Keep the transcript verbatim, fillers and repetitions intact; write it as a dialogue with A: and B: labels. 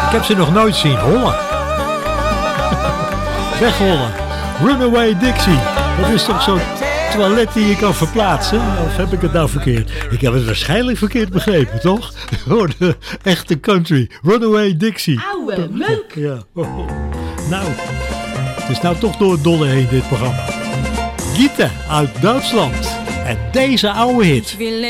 A: Ik heb ze nog nooit zien hollen. Weghollen. Runaway Dixie. Dat is toch zo'n toilet die je kan verplaatsen? Of heb ik het nou verkeerd? Ik heb het waarschijnlijk verkeerd begrepen, toch? Oh, de echte country. Runaway Dixie.
B: Ouwe, leuk.
A: Ja. Oh. Nou, het is nou toch door het dolle heen dit programma. Gieten uit Duitsland. En deze oude hit.